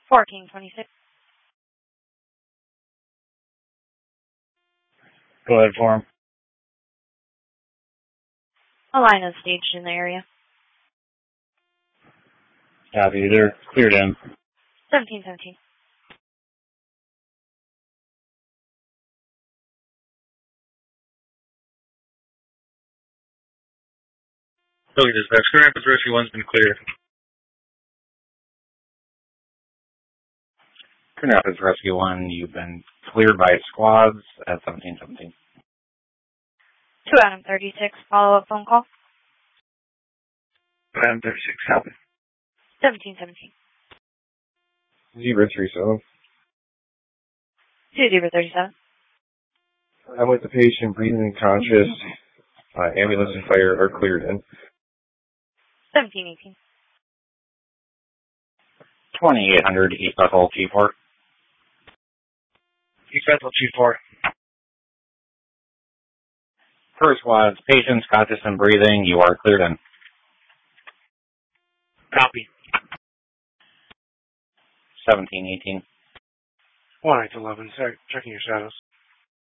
1426. Go ahead for him. A line is staged in the area. Copy. They're cleared in. 1717. Okay, dispatch. Grand Rapids Rescue 1's been cleared. Grand Rapids Rescue 1, you've been cleared by squads at 1717. 2 Adam 36, follow-up phone call. Adam 36, copy. 1717. 037. 2037. I'm with the patient, breathing and conscious. Ambulance and fire are cleared in. 1718. 2800 East Bethel G4. East Bethel G4. First squads, patients conscious and breathing, you are cleared in. Copy. 1718. 1811, checking your status.